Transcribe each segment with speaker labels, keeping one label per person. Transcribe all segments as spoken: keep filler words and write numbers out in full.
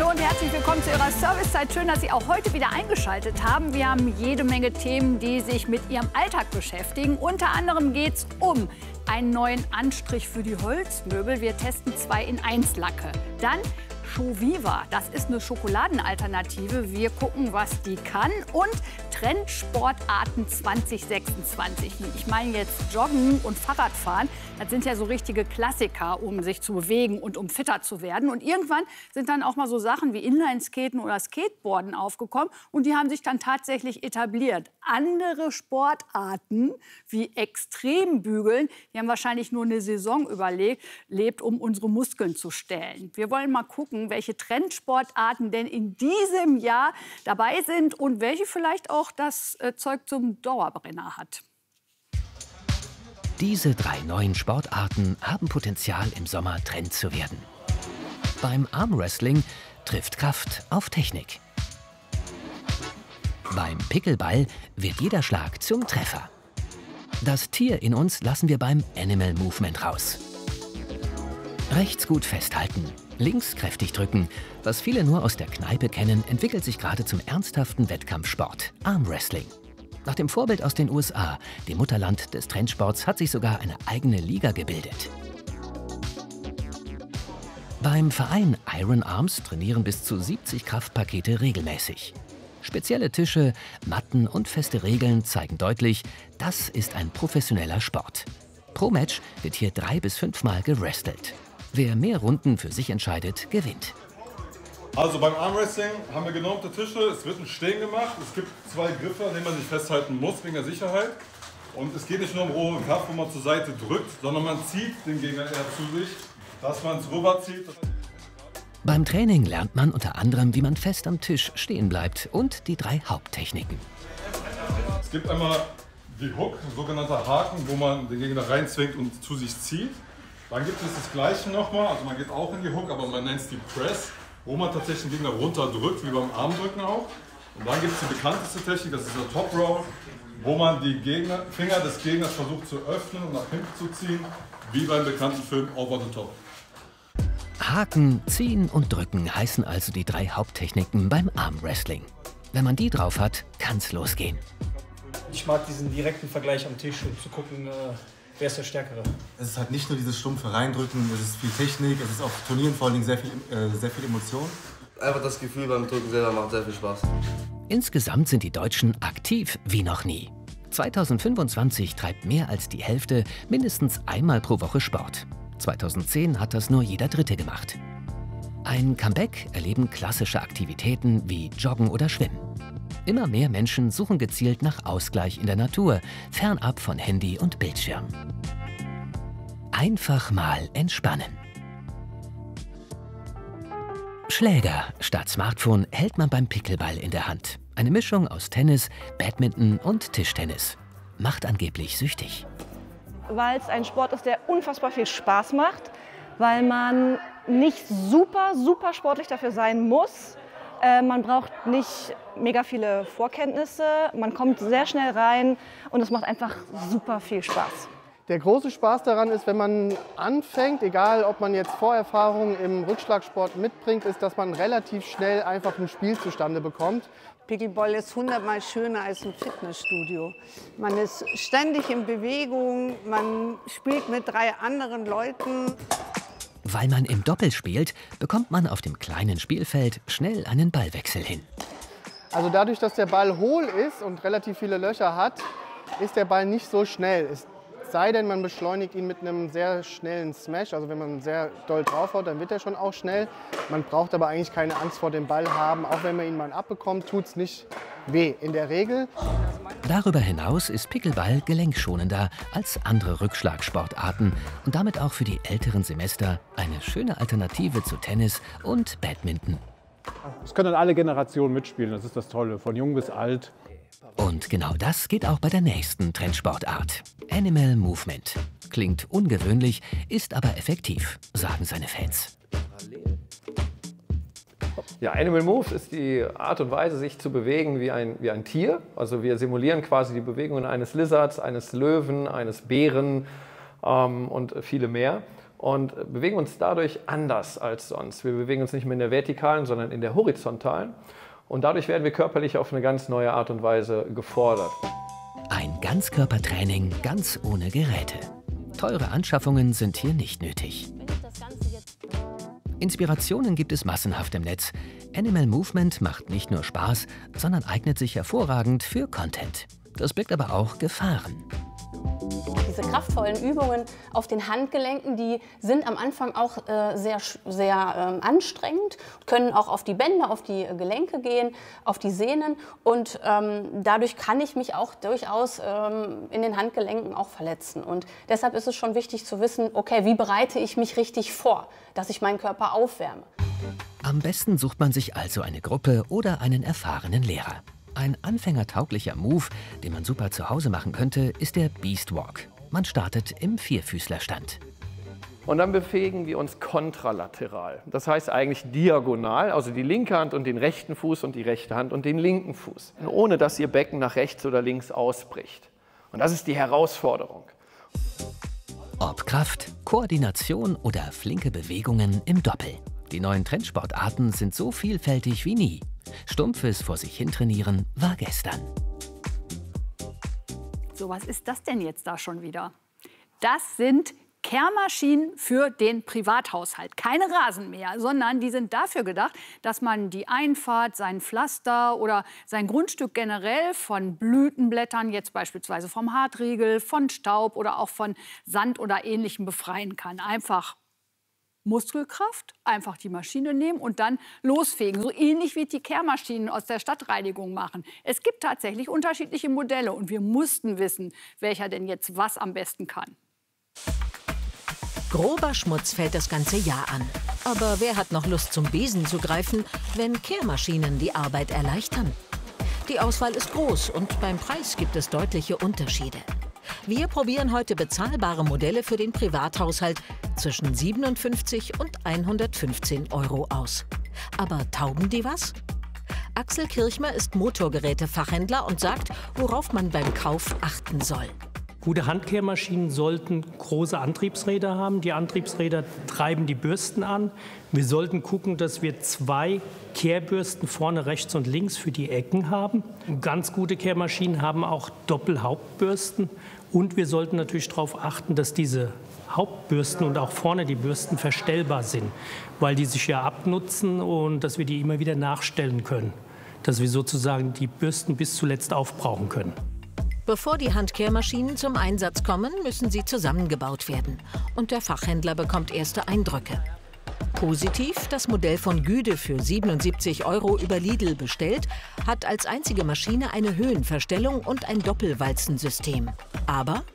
Speaker 1: Hallo und herzlich willkommen zu Ihrer Servicezeit. Schön, dass Sie auch heute wieder eingeschaltet haben. Wir haben jede Menge Themen, die sich mit Ihrem Alltag beschäftigen. Unter anderem geht es um einen neuen Anstrich für die Holzmöbel. Wir testen zwei in eins Lacke. Dann Joviva, das ist eine Schokoladenalternative. Wir gucken, was die kann. Und Trendsportarten zwanzig sechsundzwanzig. Ich meine jetzt Joggen und Fahrradfahren. Das sind ja so richtige Klassiker, um sich zu bewegen und um fitter zu werden. Und irgendwann sind dann auch mal so Sachen wie Inlineskaten oder Skateboarden aufgekommen. Und die haben sich dann tatsächlich etabliert. Andere Sportarten wie Extrembügeln, die haben wahrscheinlich nur eine Saison überlebt, um unsere Muskeln zu stellen. Wir wollen mal gucken, welche Trendsportarten denn in diesem Jahr dabei sind und welche vielleicht auch das äh, Zeug zum Dauerbrenner hat.
Speaker 2: Diese drei neuen Sportarten haben Potenzial, im Sommer Trend zu werden. Beim Armwrestling trifft Kraft auf Technik. Beim Pickleball wird jeder Schlag zum Treffer. Das Tier in uns lassen wir beim Animal Movement raus. Rechts gut festhalten, links kräftig drücken. Was viele nur aus der Kneipe kennen, entwickelt sich gerade zum ernsthaften Wettkampfsport, Armwrestling. Nach dem Vorbild aus den U S A, dem Mutterland des Trendsports, hat sich sogar eine eigene Liga gebildet. Beim Verein Iron Arms trainieren bis zu siebzig Kraftpakete regelmäßig. Spezielle Tische, Matten und feste Regeln zeigen deutlich, das ist ein professioneller Sport. Pro Match wird hier drei bis fünfmal gewrestelt. Wer mehr Runden für sich entscheidet, gewinnt.
Speaker 3: Also beim Armwrestling haben wir genormte Tische, es wird ein Stehen gemacht, es gibt zwei Griffe, an denen man sich festhalten muss wegen der Sicherheit. Und es geht nicht nur um rohen Kampf, wo man zur Seite drückt, sondern man zieht den Gegner eher zu sich, dass man es rüberzieht.
Speaker 2: Beim Training lernt man unter anderem, wie man fest am Tisch stehen bleibt und die drei Haupttechniken.
Speaker 3: Es gibt einmal die Hook, ein sogenannter Haken, wo man den Gegner reinzwingt und zu sich zieht. Dann gibt es das Gleiche nochmal, also man geht auch in die Hook, aber man nennt es die Press, wo man tatsächlich den Gegner runterdrückt, wie beim Armdrücken auch. Und dann gibt es die bekannteste Technik, das ist der Top Roll, wo man die Gegner, Finger des Gegners versucht zu öffnen und nach hinten zu ziehen, wie beim bekannten Film Over the Top.
Speaker 2: Haken, Ziehen und Drücken heißen also die drei Haupttechniken beim Armwrestling. Wenn man die drauf hat, kann's losgehen.
Speaker 4: Ich mag diesen direkten Vergleich am Tisch, um zu gucken, wer ist der Stärkere.
Speaker 5: Es ist halt nicht nur dieses stumpfe Reindrücken, es ist viel Technik, es ist auf Turnieren vor allem sehr viel, äh, sehr viel Emotion.
Speaker 6: Einfach das Gefühl beim Drücken selber macht sehr viel Spaß.
Speaker 2: Insgesamt sind die Deutschen aktiv wie noch nie. zweitausendfünfundzwanzig treibt mehr als die Hälfte mindestens einmal pro Woche Sport. zweitausendzehn hat das nur jeder Dritte gemacht. Ein Comeback erleben klassische Aktivitäten wie Joggen oder Schwimmen. Immer mehr Menschen suchen gezielt nach Ausgleich in der Natur, fernab von Handy und Bildschirm. Einfach mal entspannen. Schläger statt Smartphone hält man beim Pickleball in der Hand. Eine Mischung aus Tennis, Badminton und Tischtennis. Macht angeblich süchtig.
Speaker 7: Weil es ein Sport ist, der unfassbar viel Spaß macht, weil man nicht super, super sportlich dafür sein muss. Äh, man braucht nicht mega viele Vorkenntnisse, man kommt sehr schnell rein und es macht einfach super viel Spaß.
Speaker 8: Der große Spaß daran ist, wenn man anfängt, egal ob man jetzt Vorerfahrungen im Rückschlagsport mitbringt, ist, dass man relativ schnell einfach ein Spiel zustande bekommt.
Speaker 9: Pickleball ist hundertmal schöner als ein Fitnessstudio. Man ist ständig in Bewegung, man spielt mit drei anderen Leuten.
Speaker 2: Weil man im Doppel spielt, bekommt man auf dem kleinen Spielfeld schnell einen Ballwechsel hin.
Speaker 8: Also dadurch, dass der Ball hohl ist und relativ viele Löcher hat, ist der Ball nicht so schnell. Es sei denn, man beschleunigt ihn mit einem sehr schnellen Smash. Also wenn man sehr doll draufhaut, dann wird er schon auch schnell. Man braucht aber eigentlich keine Angst vor dem Ball haben. Auch wenn man ihn mal abbekommt, tut es nicht weh in der Regel.
Speaker 2: Darüber hinaus ist Pickleball gelenkschonender als andere Rückschlagsportarten und damit auch für die älteren Semester eine schöne Alternative zu Tennis und Badminton.
Speaker 10: Es können alle Generationen mitspielen, das ist das Tolle, von jung bis alt.
Speaker 2: Und genau das geht auch bei der nächsten Trendsportart. Animal Movement. Klingt ungewöhnlich, ist aber effektiv, sagen seine Fans.
Speaker 11: Ja, Animal Moves ist die Art und Weise, sich zu bewegen wie ein, wie ein Tier. Also wir simulieren quasi die Bewegungen eines Lizards, eines Löwen, eines Bären ähm, und viele mehr. und bewegen uns dadurch anders als sonst. Wir bewegen uns nicht mehr in der vertikalen, sondern in der horizontalen. Und dadurch werden wir körperlich auf eine ganz neue Art und Weise gefordert.
Speaker 2: Ein Ganzkörpertraining ganz ohne Geräte. Teure Anschaffungen sind hier nicht nötig. Inspirationen gibt es massenhaft im Netz. Animal Movement macht nicht nur Spaß, sondern eignet sich hervorragend für Content. Das birgt aber auch Gefahren.
Speaker 12: Diese kraftvollen Übungen auf den Handgelenken, die sind am Anfang auch äh, sehr, sehr äh, anstrengend, können auch auf die Bänder, auf die äh, Gelenke gehen, auf die Sehnen und ähm, dadurch kann ich mich auch durchaus ähm, in den Handgelenken auch verletzen. Und deshalb ist es schon wichtig zu wissen, okay, wie bereite ich mich richtig vor, dass ich meinen Körper aufwärme.
Speaker 2: Am besten sucht man sich also eine Gruppe oder einen erfahrenen Lehrer. Ein anfängertauglicher Move, den man super zu Hause machen könnte, ist der Beast Walk. Man startet im Vierfüßlerstand.
Speaker 11: Und dann bewegen wir uns kontralateral. Das heißt eigentlich diagonal, also die linke Hand und den rechten Fuß und die rechte Hand und den linken Fuß. Ohne dass Ihr Becken nach rechts oder links ausbricht. Und das ist die Herausforderung.
Speaker 2: Ob Kraft, Koordination oder flinke Bewegungen im Doppel. Die neuen Trendsportarten sind so vielfältig wie nie. Stumpfes vor sich hintrainieren war gestern.
Speaker 1: So, was ist das denn jetzt da schon wieder? Das sind Kehrmaschinen für den Privathaushalt. Keine Rasenmäher, sondern die sind dafür gedacht, dass man die Einfahrt, sein Pflaster oder sein Grundstück generell von Blütenblättern, jetzt beispielsweise vom Hartriegel, von Staub oder auch von Sand oder Ähnlichem befreien kann. Einfach Muskelkraft, einfach die Maschine nehmen und dann losfegen. So ähnlich wie die Kehrmaschinen aus der Stadtreinigung machen. Es gibt tatsächlich unterschiedliche Modelle und wir mussten wissen, welcher denn jetzt was am besten kann.
Speaker 13: Grober Schmutz fällt das ganze Jahr an. Aber wer hat noch Lust, zum Besen zu greifen, wenn Kehrmaschinen die Arbeit erleichtern? Die Auswahl ist groß und beim Preis gibt es deutliche Unterschiede. Wir probieren heute bezahlbare Modelle für den Privathaushalt zwischen siebenundfünfzig und hundertfünfzehn Euro aus. Aber taugen die was? Axel Kirchmer ist Motorgerätefachhändler und sagt, worauf man beim Kauf achten soll.
Speaker 4: Gute Handkehrmaschinen sollten große Antriebsräder haben. Die Antriebsräder treiben die Bürsten an. Wir sollten gucken, dass wir zwei Kehrbürsten vorne rechts und links für die Ecken haben. Ganz gute Kehrmaschinen haben auch Doppelhauptbürsten. Und wir sollten natürlich darauf achten, dass diese Hauptbürsten und auch vorne die Bürsten verstellbar sind, weil die sich ja abnutzen und dass wir die immer wieder nachstellen können, dass wir sozusagen die Bürsten bis zuletzt aufbrauchen können.
Speaker 13: Bevor die Handkehrmaschinen zum Einsatz kommen, müssen sie zusammengebaut werden. Und der Fachhändler bekommt erste Eindrücke. Positiv, das Modell von Güde für siebenundsiebzig Euro über Lidl bestellt, hat als einzige Maschine eine Höhenverstellung und ein Doppelwalzensystem. Aber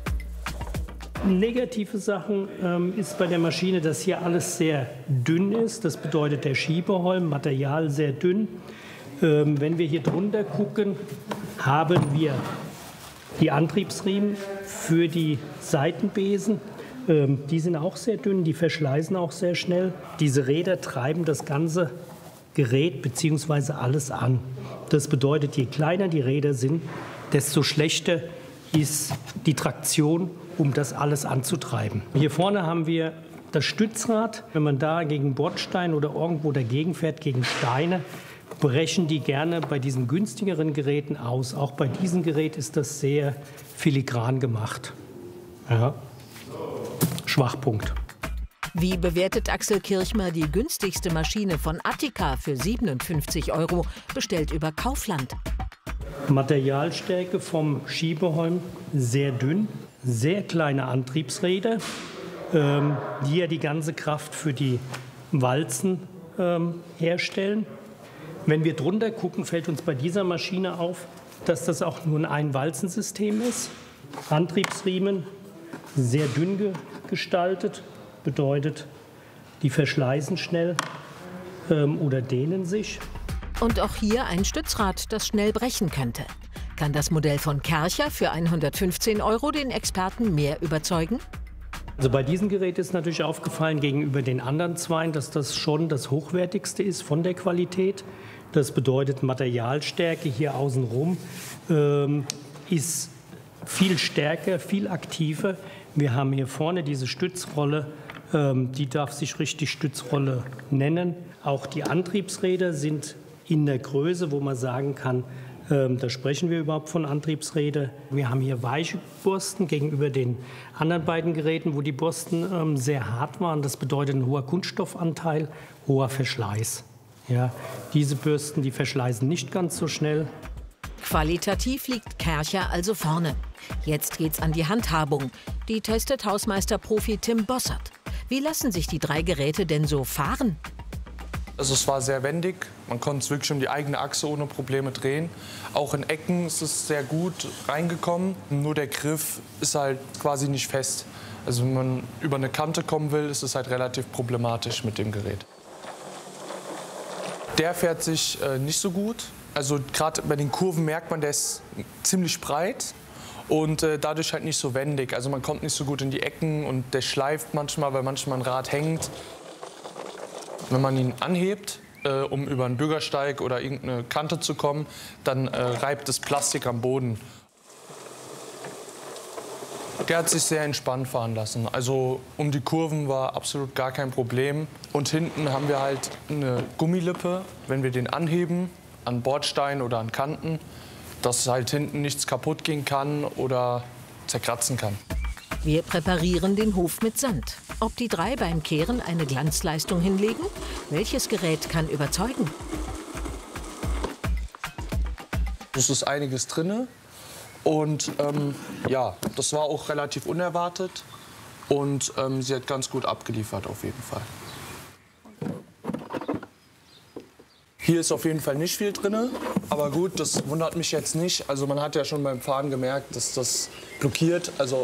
Speaker 4: negative Sachen ähm, ist bei der Maschine, dass hier alles sehr dünn ist. Das bedeutet der Schiebeholm, Material sehr dünn. Ähm, wenn wir hier drunter gucken, haben wir die Antriebsriemen für die Seitenbesen. Ähm, die sind auch sehr dünn, die verschleißen auch sehr schnell. Diese Räder treiben das ganze Gerät bzw. alles an. Das bedeutet, je kleiner die Räder sind, desto schlechter ist die Traktion, um das alles anzutreiben. Hier vorne haben wir das Stützrad. Wenn man da gegen Bordstein oder irgendwo dagegen fährt, gegen Steine, brechen die gerne bei diesen günstigeren Geräten aus. Auch bei diesem Gerät ist das sehr filigran gemacht. Ja. Schwachpunkt.
Speaker 13: Wie bewertet Axel Kirchmer die günstigste Maschine von Attica für siebenundfünfzig Euro, bestellt über Kaufland?
Speaker 4: Materialstärke vom Schiebeholm sehr dünn, sehr kleine Antriebsräder, ähm, die ja die ganze Kraft für die Walzen ähm, herstellen. Wenn wir drunter gucken, fällt uns bei dieser Maschine auf, dass das auch nur ein Einwalzensystem ist. Antriebsriemen sehr dünn ge gestaltet, bedeutet, die verschleißen schnell ähm, oder dehnen sich.
Speaker 13: Und auch hier ein Stützrad, das schnell brechen könnte. Kann das Modell von Kärcher für hundertfünfzehn Euro den Experten mehr überzeugen?
Speaker 4: Also bei diesem Gerät ist natürlich aufgefallen gegenüber den anderen zweien, dass das schon das hochwertigste ist von der Qualität. Das bedeutet, Materialstärke hier außenrum ähm, ist viel stärker, viel aktiver. Wir haben hier vorne diese Stützrolle Ähm, die darf sich richtig Stützrolle nennen. Auch die Antriebsräder sind in der Größe, wo man sagen kann, ähm, da sprechen wir überhaupt von Antriebsräder. Wir haben hier weiche Borsten gegenüber den anderen beiden Geräten, wo die Borsten ähm, sehr hart waren. Das bedeutet ein hoher Kunststoffanteil, hoher Verschleiß. Ja, diese Bürsten, die verschleißen nicht ganz so schnell.
Speaker 13: Qualitativ liegt Kärcher also vorne. Jetzt geht's an die Handhabung. Die testet Hausmeister-Profi Tim Bossert. Wie lassen sich die drei Geräte denn so fahren?
Speaker 14: Also es war sehr wendig. Man konnte es wirklich um die eigene Achse ohne Probleme drehen. Auch in Ecken ist es sehr gut reingekommen. Nur der Griff ist halt quasi nicht fest. Also wenn man über eine Kante kommen will, ist es halt relativ problematisch mit dem Gerät. Der fährt sich äh, nicht so gut. Also gerade bei den Kurven merkt man, der ist ziemlich breit und äh, dadurch halt nicht so wendig. Also man kommt nicht so gut in die Ecken und der schleift manchmal, weil manchmal ein Rad hängt. Wenn man ihn anhebt, äh, um über einen Bürgersteig oder irgendeine Kante zu kommen, dann äh, reibt das Plastik am Boden. Der hat sich sehr entspannt fahren lassen. Also um die Kurven war absolut gar kein Problem. Und hinten haben wir halt eine Gummilippe, wenn wir den anheben, an Bordsteinen oder an Kanten, dass halt hinten nichts kaputt gehen kann oder zerkratzen kann.
Speaker 13: Wir präparieren den Hof mit Sand. Ob die drei beim Kehren eine Glanzleistung hinlegen? Welches Gerät kann überzeugen?
Speaker 14: Es ist einiges drin. Und ähm, ja, das war auch relativ unerwartet. Und ähm, sie hat ganz gut abgeliefert auf jeden Fall. Hier ist auf jeden Fall nicht viel drin, aber gut, das wundert mich jetzt nicht. Also man hat ja schon beim Fahren gemerkt, dass das blockiert. Also